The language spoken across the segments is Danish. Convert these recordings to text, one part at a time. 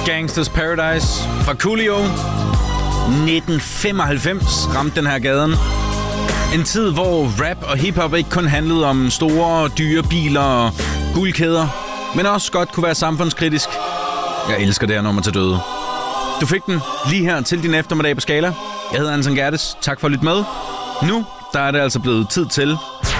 Gangsters Paradise fra Coolio. 1995 ramte den her gaden. En tid, hvor rap og hiphop ikke kun handlede om store, dyre biler og guldkæder, men også godt kunne være samfundskritisk. Jeg elsker det her nummer til døde. Du fik den lige her til din eftermiddag på Skala. Jeg hedder Anton Gerdes. Tak for at lytte med. Nu der er det altså blevet tid til...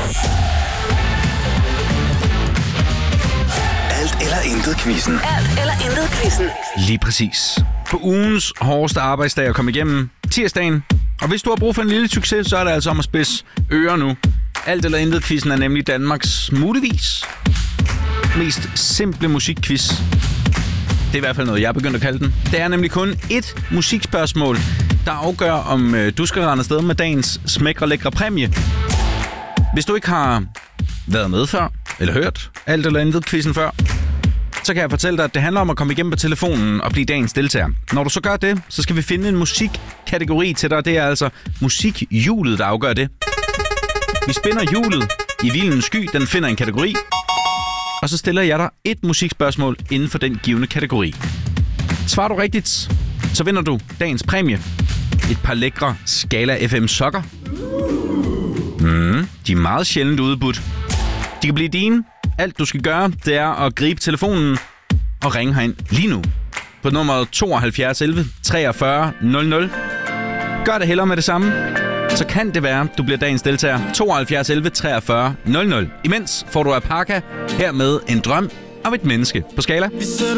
Alt eller intet quizzen. Alt eller intet quizzen. Lige præcis. På ugens hårdeste arbejdsdag at komme igennem, tirsdagen. Og hvis du har brug for en lille succes, så er det altså om at spidse ører nu. Alt eller intet quizzen er nemlig Danmarks muligvis mest simple musikquiz. Det er i hvert fald noget, jeg er begyndt at kalde den. Det er nemlig kun ét musikspørgsmål, der afgør, om du skal rende afsted med dagens smækre lækre præmie. Hvis du ikke har været med før, eller hørt alt eller intet quizzen før, så kan jeg fortælle dig, at det handler om at komme igennem på telefonen og blive dagens deltager. Når du så gør det, så skal vi finde en musikkategori til dig. Det er altså musikhjulet, der afgør det. Vi spænder hjulet i hvilens sky, den finder en kategori, og så stiller jeg dig et musikspørgsmål inden for den givne kategori. Svarer du rigtigt, så vinder du dagens præmie. Et par lækre Skala FM sokker. De er meget sjældent udbudt. De kan blive dine. Alt du skal gøre, det er at gribe telefonen og ringe herind lige nu på nummeret 72 11 43 00. Gør det hellere med det samme, så kan det være, du bliver dagens deltager. 72 11 43 00. Imens får du alpaca her med en drøm om et menneske på Skala.